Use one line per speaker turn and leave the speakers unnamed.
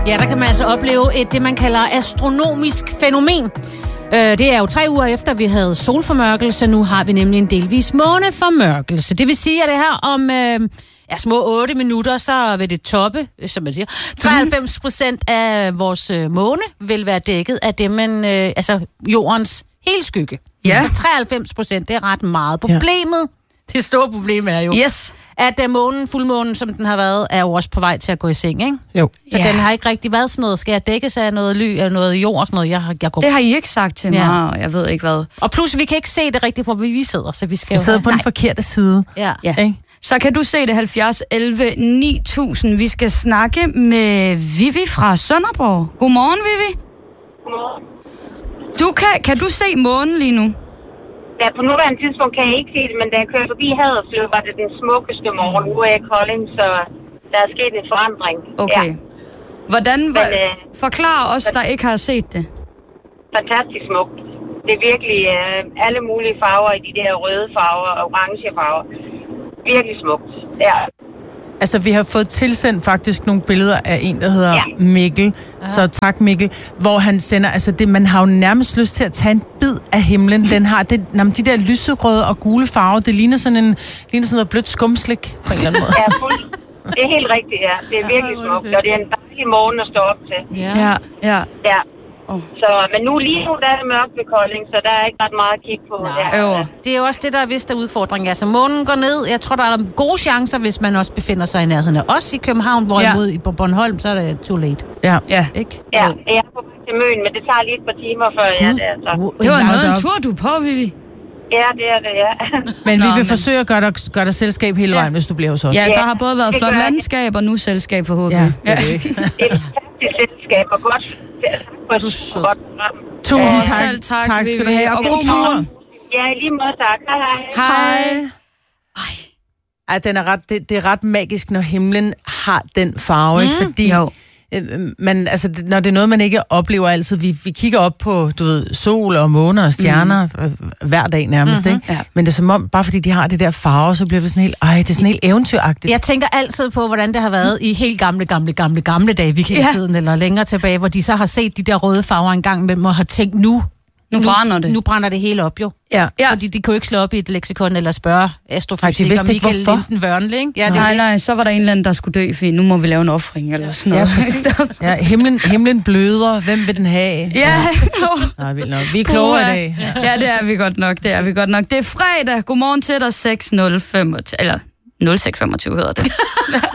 Ja, der kan man altså opleve det, man kalder astronomisk fænomen. Det er jo 3 uger efter, vi havde solformørkelse. Nu har vi nemlig en delvis måneformørkelse. Det vil sige, at det her om små 8 minutter, så vil det toppe, som man siger. 93% af vores måne vil være dækket af det, man, jordens helskygge.
Ja.
Så 93%, det er ret meget. Problemet, det store problem er jo, at månen, fuldmånen, som den har været, er jo også på vej til at gå i seng, ikke?
Jo.
Så den har ikke rigtig været sådan noget. Skal jeg dækkes af noget eller noget jord og sådan noget? Jeg går...
Det har I ikke sagt til mig, og jeg ved ikke hvad.
Og plus, vi kan ikke se det rigtigt, hvor vi sidder, så vi skal
jo... Vi sidder på den forkerte side.
Ja.
Ikke? Så kan du se det 70 11 9000. Vi skal snakke med Vivi fra Sønderborg. Godmorgen, Vivi.
Godmorgen.
Kan du se månen lige nu?
Ja, på nuværende tidspunkt kan jeg ikke se det, men da jeg kørte forbi Haderslev, var det den smukkeste morgen. Nu er jeg i Kolding, så der er sket en forandring.
Okay. Ja. Hvordan forklar os, der ikke har set det.
Fantastisk smukt. Det er virkelig alle mulige farver i de der røde farver og orange farver. Virkelig smukt. Ja.
Altså, vi har fået tilsendt faktisk nogle billeder af en, der hedder Mikkel. Så tak, Mikkel. Hvor han sender, altså det, man har jo nærmest lyst til at tage en bid af himlen. Den har de der lyserøde og gule farver. Det ligner sådan noget blødt skumslik på en eller anden måde.
Ja, det er helt rigtigt, ja. Det er virkelig smukt, og det er en dejlig morgen at stå op til.
Ja.
Så, men lige nu der er det mørkt ved Kolding, så der er ikke ret meget at kigge på.
Det er jo også det, der er vist af udfordringen. Altså, månen går ned. Jeg tror, der er gode chancer, hvis man også befinder sig i nærheden af os i København, hvorimod på Bornholm, så er det too late.
Ja.
Ikke?
Ja, jeg er på vej til Møn, men det tager lige et par timer, før jeg er der. Så.
Det var noget en tur, du på, Vivi.
Ja, det er det, ja.
Men vi vil forsøge at gøre dig selskab hele vejen, hvis du bliver hos os.
Ja, der har både været flot landskab og nu selskab forhåbentlig.
Ja, det er et fantastisk selskab og godt.
Du er sød.
Tusind tak.
Selv tak,
tak skal du have. Og god tur.
Ja, i lige måde tak.
Hej.
Ej, det er ret magisk, når himlen har den farve, ikke? Fordi når det er noget, man ikke oplever altid. Vi kigger op på, sol og måner og stjerner hver dag nærmest, ikke? Ja. Men det er som om, bare fordi de har det der farve, så bliver det sådan helt, det er sådan helt eventyragtigt.
Jeg tænker altid på, hvordan det har været i helt gamle dage, vikingetiden eller længere tilbage, hvor de så har set de der røde farver engang mellem og har tænkt, nu brænder det hele op, jo.
Ja.
Fordi de kunne ikke slå op i et leksikon eller spørge astrofysiker Michael Lindenvørnle, ikke? Ja,
nej, så var der en eller anden, der skulle dø, for nu må vi lave en offring eller sådan noget.
Himlen bløder. Hvem vil den have?
Ja.
Nej, vi er klogere i dag.
Ja, det er vi godt nok. Det er fredag. Godmorgen til dig 06:05 eller 06:25 hedder det.